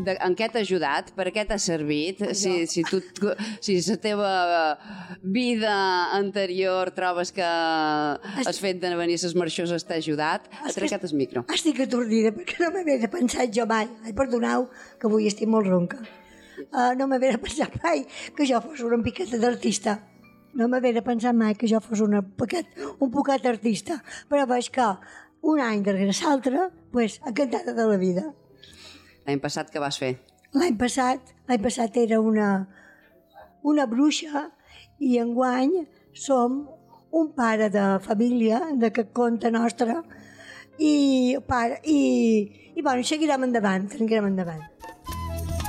en què t'ha ajudat, per què t'ha servit, si la teva vida anterior trobes que el fet de venir a les marxoses t'ha ajudat. Trenca't el micro. Estic atordida perquè no m'havia pensat jo mai. Perdoneu, que avui estic molt ronca. No m'havia pensat mai que jo fos una piqueta d'artista. No m'havia pensat mai que jo fos un poquet artista. Però veig que un any darrere l'altre, encantada de la vida. L'any passat què vas fer? L'any passat era una bruixa i enguany som un pare de família d'aquest conte nostre i bueno, seguirem endavant.